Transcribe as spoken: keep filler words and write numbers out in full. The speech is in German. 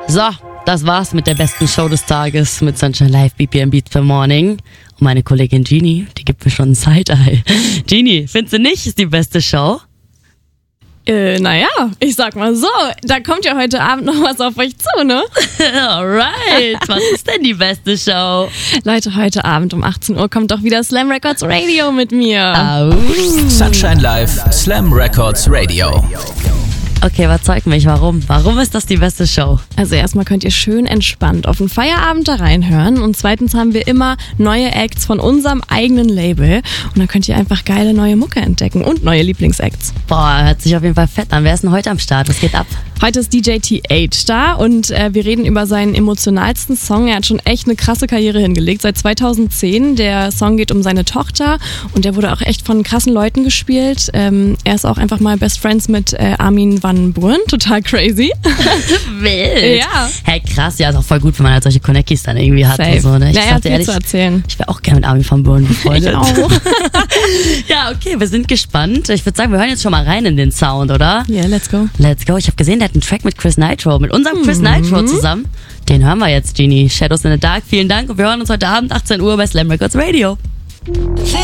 So, das war's mit der besten Show des Tages mit Sunshine Live, B P M Beats per Morning. Und meine Kollegin Genie, die gibt mir schon ein Side-Eye. Genie, findest du nicht, ist die beste Show? Äh, naja, ich sag mal so, da kommt ja heute Abend noch was auf euch zu, ne? Alright, was ist denn die beste Show? Leute, heute Abend um achtzehn Uhr kommt doch wieder Slam Records Radio mit mir. Au. Sunshine Live, Slam Records Radio. Okay, überzeug mich, warum? Warum ist das die beste Show? Also erstmal könnt ihr schön entspannt auf den Feierabend da reinhören und zweitens haben wir immer neue Acts von unserem eigenen Label und dann könnt ihr einfach geile neue Mucke entdecken und neue Lieblingsacts. Boah, hört sich auf jeden Fall fett an. Wer ist denn heute am Start? Was geht ab? Heute ist D J T H da und äh, wir reden über seinen emotionalsten Song. Er hat schon echt eine krasse Karriere hingelegt, seit zweitausendzehn. Der Song geht um seine Tochter und der wurde auch echt von krassen Leuten gespielt. Ähm, er ist auch einfach mal Best Friends mit äh, Armin van Buuren, total crazy. Wild. Ja. Hey, krass, ja, ist auch voll gut, wenn man halt solche Connecties dann irgendwie hat. Safe. Und so, ne? Ich Ja, er sag hat dir viel ehrlich, zu erzählen. ich wäre auch gerne mit Armin van Buuren befreundet. Ich auch. Ja, okay, wir sind gespannt. Ich würde sagen, wir hören jetzt schon mal rein in den Sound, oder? Ja, yeah, let's go. Let's go. Ich habe gesehen, der hat einen Track mit Chris Nitro, mit unserem Chris Mhm. Nitro zusammen. Den hören wir jetzt, Genie. Shadows in the Dark, vielen Dank und wir hören uns heute Abend achtzehn Uhr bei Slam Records Radio.